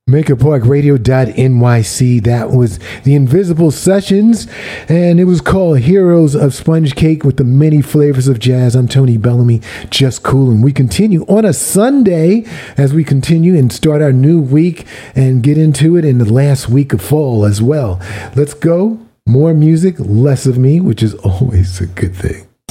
MakerParkRadio.nyc. That was the Invisible Sessions, and it was called Heroes of Sponge Cake with the many flavors of jazz. I'm Tony Bellamy, just cool, and we continue on a Sunday as we continue and start our new week and get into it in the last week of fall as well. Let's go. More music, less of me, which is always a good thing.